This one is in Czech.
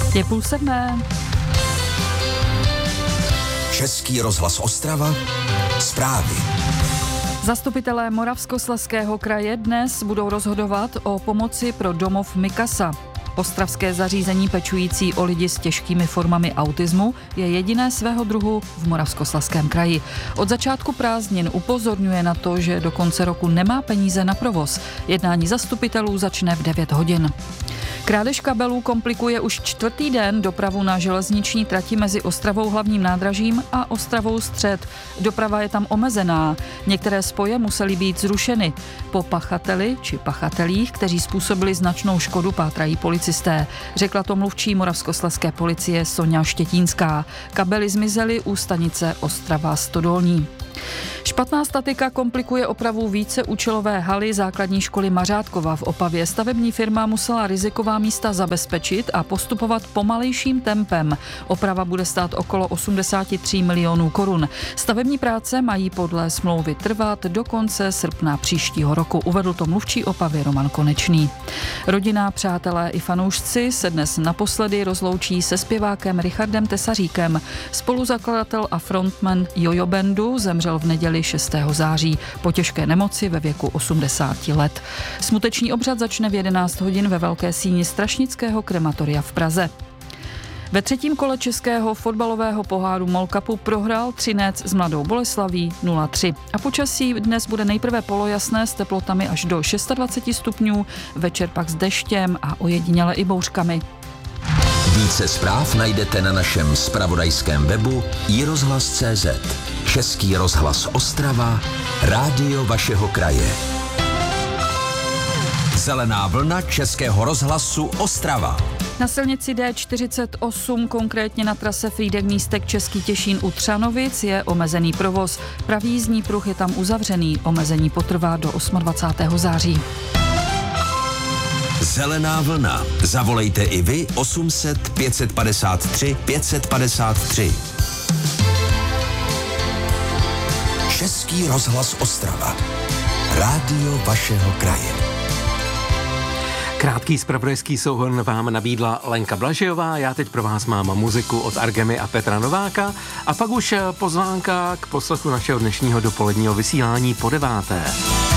Je 6:30. Český rozhlas Ostrava, zprávy. Zastupitelé Moravskoslezského kraje dnes budou rozhodovat o pomoci pro domov Mikasa. Ostravské zařízení pečující o lidi s těžkými formami autismu je jediné svého druhu v Moravskoslezském kraji. Od začátku prázdnin upozorňuje na to, že do konce roku nemá peníze na provoz. Jednání zastupitelů začne v 9 hodin. Krádež kabelů komplikuje už 4. den dopravu na železniční trati mezi Ostravou hlavním nádražím a Ostravou Střed. Doprava je tam omezená. Některé spoje musely být zrušeny. Po pachateli či pachatelích, kteří způsobili značnou škodu, pátrají policisté. Řekla to mluvčí Moravskoslezské policie Soňa Štětínská. Kabely zmizely u stanice Ostrava Stodolní. Špatná statika komplikuje opravu víceúčelové haly základní školy Mařátkova v Opavě. Stavební firma musela riziková místa zabezpečit a postupovat pomalejším tempem. Oprava bude stát okolo 83 milionů korun. Stavební práce mají podle smlouvy trvat do konce srpna příštího roku, uvedl to mluvčí Opavy Roman Konečný. Rodina, přátelé i fanoušci se dnes naposledy rozloučí se zpěvákem Richardem Tesaříkem. Spoluzakladatel a frontman Jojo Bandu zemřel v neděli 6. září po těžké nemoci ve věku 80 let. Smuteční obřad začne v 11 hodin ve Velké síni Strašnického krematoria v Praze. Ve 3. kole českého fotbalového poháru MOL Cupu prohrál Třinec s Mladou Boleslaví 0-3. A počasí dnes bude nejprve polojasné s teplotami až do 26 stupňů, večer pak s deštěm a ojediněle i bouřkami. Více zpráv najdete na našem zpravodajském webu iRozhlas.cz. Český rozhlas Ostrava, rádio vašeho kraje. Zelená vlna Českého rozhlasu Ostrava. Na silnici D48, konkrétně na trase Frýdek-Místek Český Těšín u Třanovic, je omezený provoz. Pravý jízdní pruh je tam uzavřený. Omezení potrvá do 28. září. Zelená vlna. Zavolejte i vy 800 553 553. Český rozhlas Ostrava. Rádio vašeho kraje. Krátký zpravodajský souhrn vám nabídla Lenka Blažejová, já teď pro vás mám muziku od Argemy a Petra Nováka a pak už pozvánka k poslechu našeho dnešního dopoledního vysílání po 9.